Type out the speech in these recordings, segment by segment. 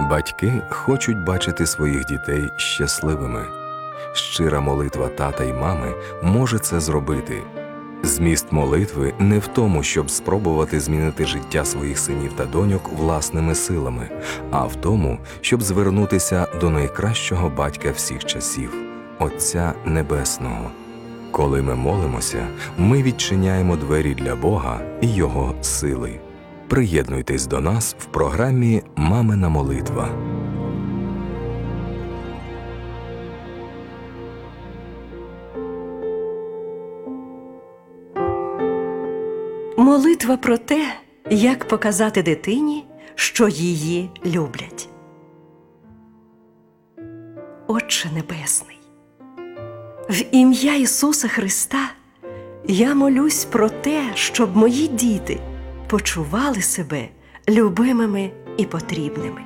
Батьки хочуть бачити своїх дітей щасливими. Щира молитва тата й мами може це зробити. Зміст молитви не в тому, щоб спробувати змінити життя своїх синів та доньок власними силами, а в тому, щоб звернутися до найкращого батька всіх часів – Отця Небесного. Коли ми молимося, ми відчиняємо двері для Бога і Його сили. Приєднуйтесь до нас в програмі «Мамина молитва». Молитва про те, як показати дитині, що її люблять. Отче Небесний, в ім'я Ісуса Христа я молюсь про те, щоб мої діти почували себе любимими і потрібними.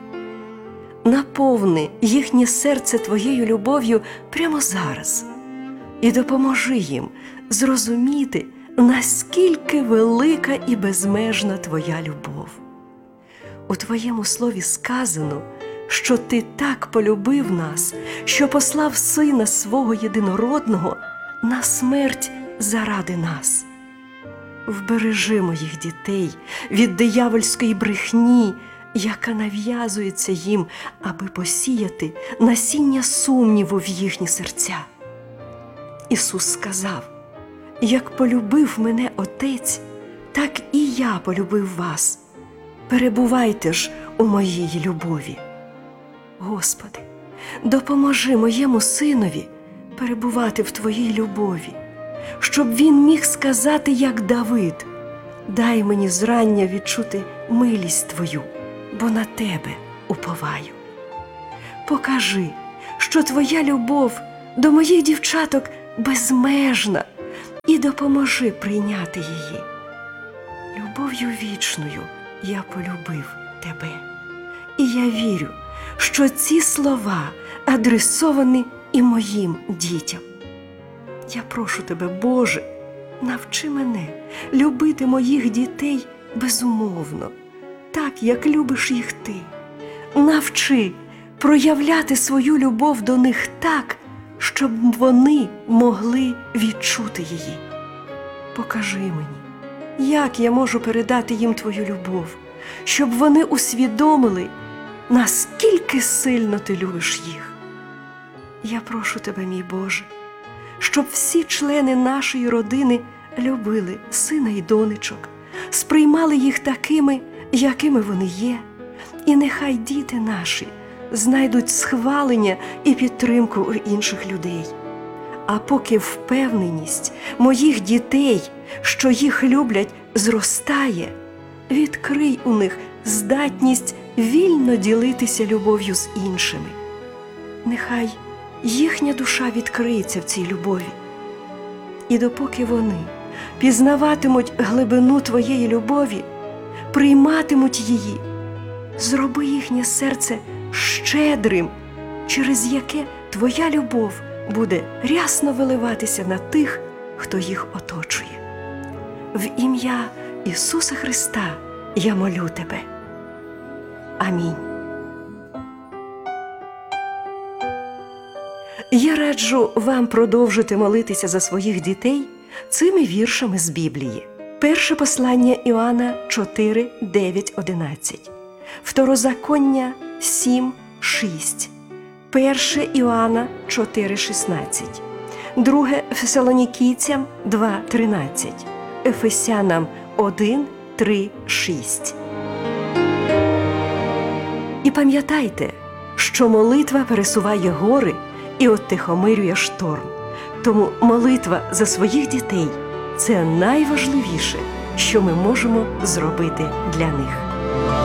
Наповни їхнє серце Твоєю любов'ю прямо зараз і допоможи їм зрозуміти, наскільки велика і безмежна Твоя любов. У Твоєму слові сказано, що Ти так полюбив нас, що послав Сина Свого Єдинородного на смерть заради нас. Вбережи моїх дітей від диявольської брехні, яка нав'язується їм, аби посіяти насіння сумніву в їхні серця. Ісус сказав: «Як полюбив мене Отець, так і я полюбив вас. Перебувайте ж у моїй любові». Господи, допоможи моєму синові перебувати в Твоїй любові, щоб він міг сказати, як Давид: «Дай мені зрання відчути милість Твою, бо на Тебе уповаю». Покажи, що Твоя любов до моїх дівчаток безмежна, і допоможи прийняти її. Любов'ю вічною я полюбив Тебе. І я вірю, що ці слова адресовані і моїм дітям. Я прошу Тебе, Боже, навчи мене любити моїх дітей безумовно, так, як любиш їх Ти. Навчи проявляти свою любов до них так, щоб вони могли відчути її. Покажи мені, як я можу передати їм Твою любов, щоб вони усвідомили, наскільки сильно Ти любиш їх. Я прошу Тебе, мій Боже, щоб всі члени нашої родини любили сина і донечок, сприймали їх такими, якими вони є, і нехай діти наші знайдуть схвалення і підтримку у інших людей. А поки впевненість моїх дітей, що їх люблять, зростає, відкрий у них здатність вільно ділитися любов'ю з іншими. Нехай їхня душа відкриється в цій любові. І допоки вони пізнаватимуть глибину Твоєї любові, прийматимуть її, зроби їхнє серце щедрим, через яке Твоя любов буде рясно виливатися на тих, хто їх оточує. В ім'я Ісуса Христа я молю Тебе. Амінь. Я раджу вам продовжити молитися за своїх дітей цими віршами з Біблії. Перше послання Іоанна 4, 9, 11. Второзаконня 7, 6. Перше Іоанна 4, 16. Друге Фесалонікійцям 2, 13. Ефесянам 1, 3, 6. І пам'ятайте, що молитва пересуває гори і оттихомирює шторм. Тому молитва за своїх дітей – це найважливіше, що ми можемо зробити для них.